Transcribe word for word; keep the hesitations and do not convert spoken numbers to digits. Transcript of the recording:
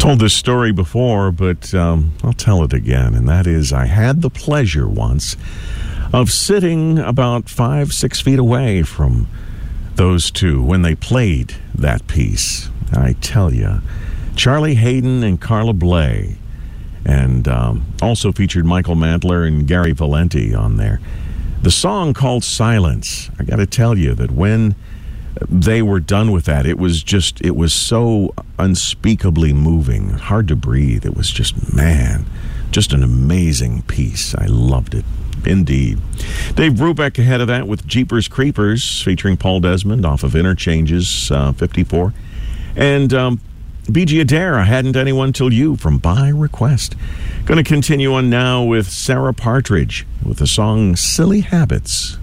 Told this story before, but um, I'll tell it again, and that is I had the pleasure once of sitting about five, six feet away from those two when they played that piece. I tell you, Charlie Haden and Carla Bley, and um, also featured Michael Mantler and Gary Valenti on there. The song called Silence, I got to tell you that when they were done with that, it was just, it was so unspeakably moving, hard to breathe. It was just, man, just an amazing piece. I loved it. Indeed. Dave Brubeck ahead of that with Jeepers Creepers featuring Paul Desmond off of Interchanges uh, fifty-four. And um, B G Adair, I Hadn't Anyone Till You from By Request. Going to continue on now with Sarah Partridge with the song Silly Habits.